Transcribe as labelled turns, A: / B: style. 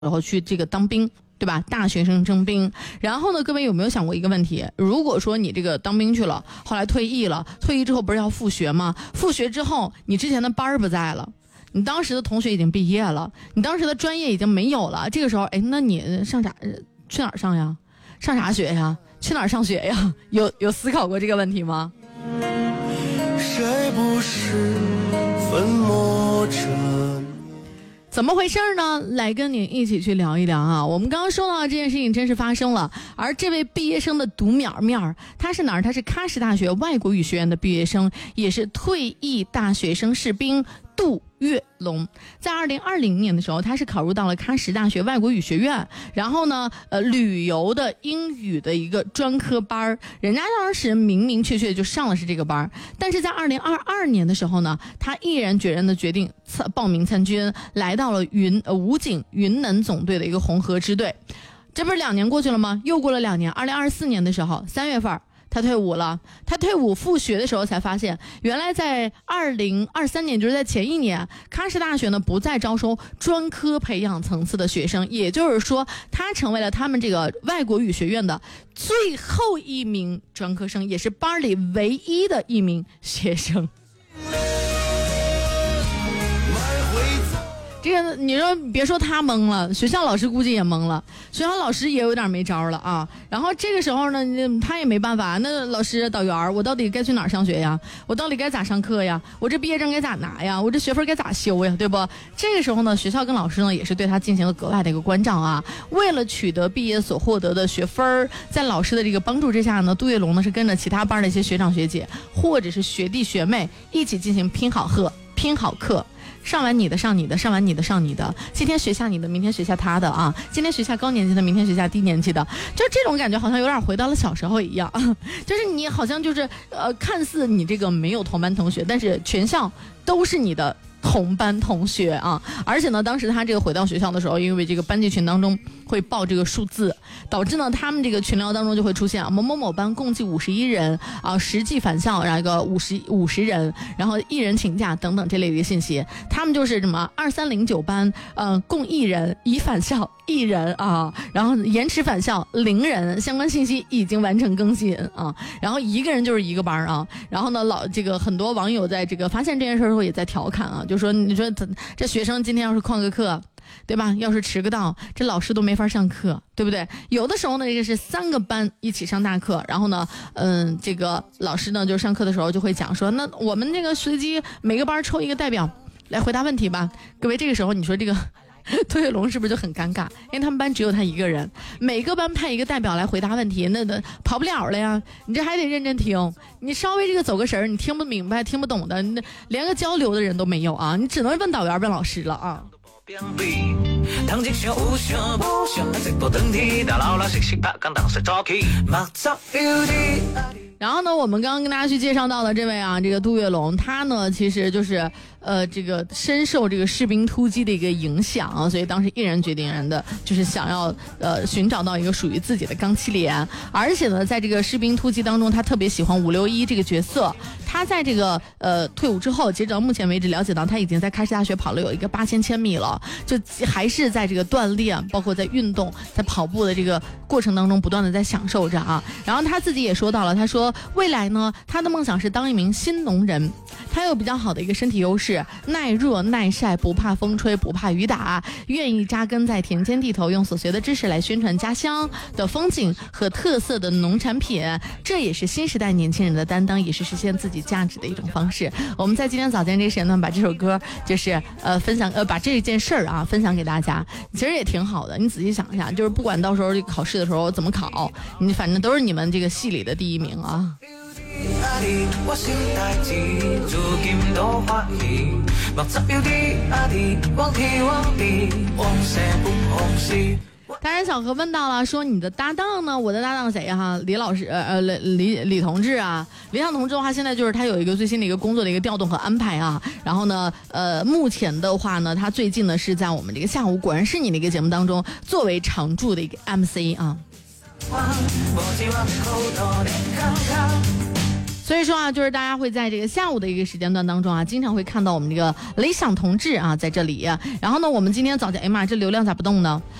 A: 然后去这个当兵，对吧？大学生征兵。然后呢，各位有没有想过一个问题？如果说你这个当兵去了，后来退役了，退役之后不是要复学吗？复学之后，你之前的班不在了，你当时的同学已经毕业了，你当时的专业已经没有了。这个时候，哎，那你上啥？去哪儿上呀？上啥学呀？去哪儿上学呀？有思考过这个问题吗？
B: 谁不是粉墨着
A: 怎么回事呢？来跟你一起去聊一聊啊！我们刚刚说到的这件事情真是发生了，而这位毕业生的独面儿，他是哪儿？他是喀什大学外国语学院的毕业生，也是退役大学生士兵杜月龙。在2020年的时候，他是考入到了喀什大学外国语学院，然后呢，旅游的英语的一个专科班，人家当时明明确确就上了是这个班，但是在2022年的时候呢，他毅然决然的决定报名参军，来到了武警云南总队的一个红河支队。这不是2年过去了吗？又过了2年，2024年的时候3月份。他退伍了，他退伍复学的时候才发现，原来在2023年，就是在前一年，喀什大学呢不再招收专科培养层次的学生，也就是说，他成为了他们这个外国语学院的最后一名专科生，也是班里唯一的一名学生。这个你说别说他懵了，学校老师估计也懵了，学校老师也有点没招了啊。然后这个时候呢，他也没办法，那老师导员，我到底该去哪儿上学呀？我到底该咋上课呀？我这毕业证该咋拿呀？我这学分该咋修呀？对不？这个时候呢，学校跟老师呢也是对他进行了格外的一个关照啊。为了取得毕业所获得的学分，在老师的这个帮助之下呢，杜月龙呢是跟着其他班的一些学长学姐或者是学弟学妹一起进行拼好课。上完你的上你的，上完你的上你的，今天学下你的，明天学下他的啊，今天学下高年级的，明天学下低年级的，就这种感觉好像有点回到了小时候一样，就是你好像就是看似你这个没有同班同学，但是全校都是你的同班同学啊。而且呢，当时他这个回到学校的时候，因为这个班级群当中会报这个数字，导致呢他们这个群聊当中就会出现某某某班共计51人啊，实际返校然后一个50人，然后1人请假等等这类的信息。他们就是什么2309班共1人，已返校1人啊，然后延迟返校0人，相关信息已经完成更新啊，然后一个人就是一个班啊。然后呢这个很多网友在这个发现这件事的时候也在调侃啊，就说你说这学生今天要是旷个课，对吧？要是迟个到，这老师都没法上课，对不对？有的时候呢，这个是3个班一起上大课，然后呢，这个老师呢就上课的时候就会讲说，那我们这个随机每个班抽一个代表来回答问题吧。各位，这个时候你说这个杜月龙是不是就很尴尬？因为他们班只有他一个人，每个班派一个代表来回答问题，那跑不了了呀。你这还得认真听，你稍微这个走个神儿，你听不明白、听不懂的，你连个交流的人都没有啊，你只能问导员、问老师了啊。然后呢，我们刚刚跟大家去介绍到的这位啊，这个杜月龙，他呢其实就是这个深受这个士兵突击的一个影响，所以当时毅然决定的就是想要寻找到一个属于自己的钢七连。而且呢，在这个士兵突击当中，他特别喜欢561这个角色。他在这个退伍之后，截止到目前为止了解到，他已经在喀什大学跑了有一个8000千米了，就还是在这个锻炼，包括在运动，在跑步的这个过程当中不断的在享受着啊。然后他自己也说到了，他说未来呢，他的梦想是当一名新农人。他有比较好的一个身体优势，耐热耐晒，不怕风吹，不怕雨打，愿意扎根在田间地头，用所学的知识来宣传家乡的风景和特色的农产品。这也是新时代年轻人的担当，也是实现自己价值的一种方式。我们在今天早间这个时间段把这首歌就是分享把这件事儿啊分享给大家，其实也挺好的。你仔细想一下，就是不管到时候考试的时候怎么考，你反正都是你们这个系里的第1名啊。当然小何问到了，说你的搭档呢？我的搭档谁哈？李老师，李同志啊。李想同志的话，现在就是他有一个最新的一个工作的一个调动和安排啊。然后呢，目前的话呢，他最近呢是在我们这个下午果然是你的一个节目当中，作为常驻的一个 MC 啊。 所以说啊，就是大家会在这个下午的一个时间段当中啊，经常会看到我们这个雷响同志啊在这里。然后呢，我们今天早上，哎妈，这流量咋不动呢？